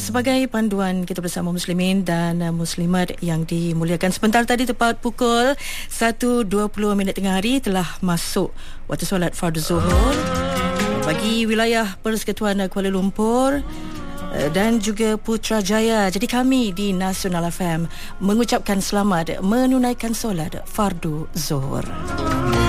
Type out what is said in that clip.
sebagai panduan kita bersama muslimin dan muslimat yang dimuliakan, sebentar tadi tepat pukul 1.20 tengah hari telah masuk waktu solat fardu zuhur bagi wilayah Persekutuan Kuala Lumpur dan juga Putrajaya. Jadi kami di Nasional FM mengucapkan selamat menunaikan solat fardu zuhur.